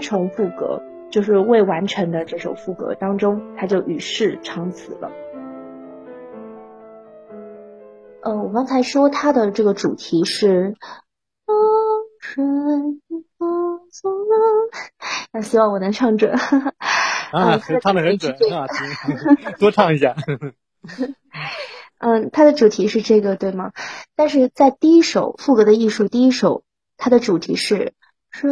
重赋格，就是未完成的这首赋格当中，他就与世长辞了。我刚才说他的这个主题是希望我能唱准。 唱得很准，很好听，多唱一下。 他的主题是这个，对吗？但是在第一首赋格的艺术，第一首它的主题是水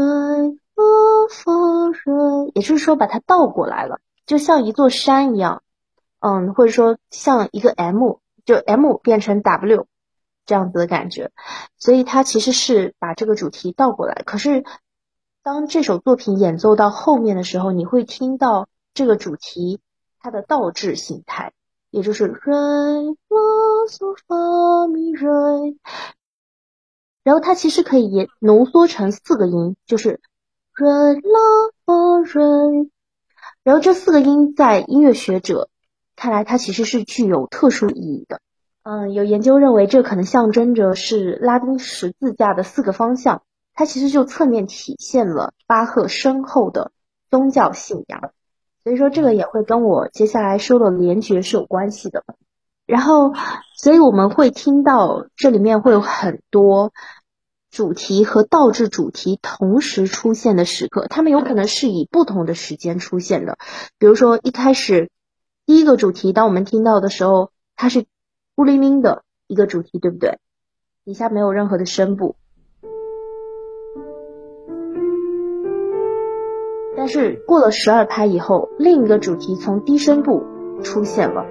水，也就是说把它倒过来了，就像一座山一样，或者说像一个 M， 就 M 变成 W 这样子的感觉，所以它其实是把这个主题倒过来。可是当这首作品演奏到后面的时候，你会听到这个主题它的倒置形态，也就是瑞拉嗦发咪瑞，然后它其实可以也浓缩成4个音，就是瑞拉发瑞。然后这4个音在音乐学者看来，它其实是具有特殊意义的。有研究认为，这可能象征着是拉丁十字架的4个方向，它其实就侧面体现了巴赫深厚的宗教信仰。所以说这个也会跟我接下来说的联觉是有关系的。然后所以我们会听到这里面会有很多主题和倒置主题同时出现的时刻，它们有可能是以不同的时间出现的。比如说一开始第一个主题当我们听到的时候，它是孤零零的一个主题，对不对？底下没有任何的声部。但是过了12拍以后，另一个主题从低声部出现了，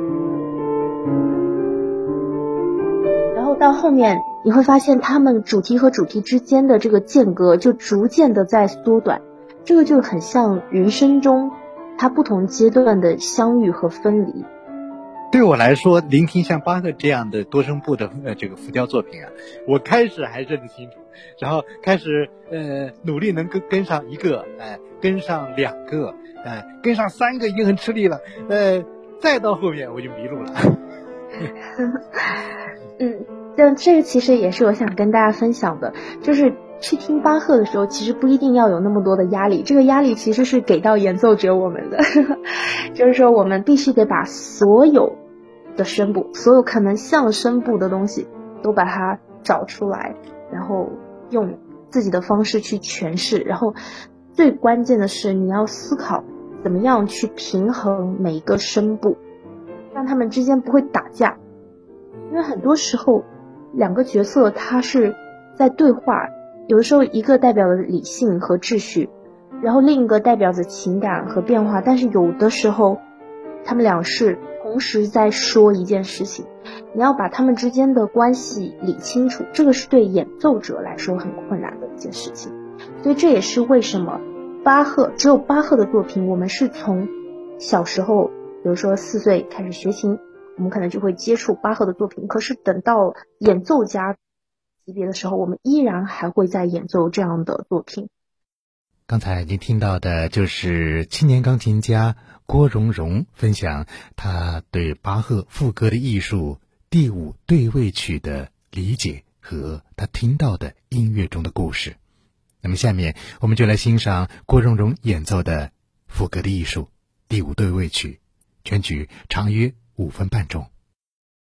然后到后面你会发现它们主题和主题之间的这个间隔就逐渐的在缩短，这个就很像人生中它不同阶段的相遇和分离。 对我来说，聆听像巴赫这样的多声部的这个浮雕作品啊，我开始还认得清楚，然后开始努力能跟上一个，跟上2个，跟上3个已经很吃力了，再到后面我就迷路了。 但这个其实也是我想跟大家分享的，就是去听巴赫的时候，其实不一定要有那么多的压力，这个压力其实是给到演奏者我们的就是说我们必须得把所有的声部，所有可能像声部的东西都把它找出来，然后用自己的方式去诠释，然后最关键的是你要思考怎么样去平衡每一个声部，让他们之间不会打架。因为很多时候2个角色他是在对话，有的时候一个代表了理性和秩序，然后另一个代表着情感和变化，但是有的时候他们俩是同时在说一件事情，你要把他们之间的关系理清楚，这个是对演奏者来说很困难的一件事情。所以这也是为什么只有巴赫的作品，我们是从小时候比如说4岁开始学琴，我们可能就会接触巴赫的作品，可是等到演奏家级别的时候，我们依然还会在演奏这样的作品。 刚才您听到的就是青年钢琴家郭荣荣分享他对巴赫赋格的艺术第5对位曲的理解和他听到的音乐中的故事。那么下面我们就来欣赏郭荣荣演奏的赋格的艺术第5对位曲，全曲长约5分半钟。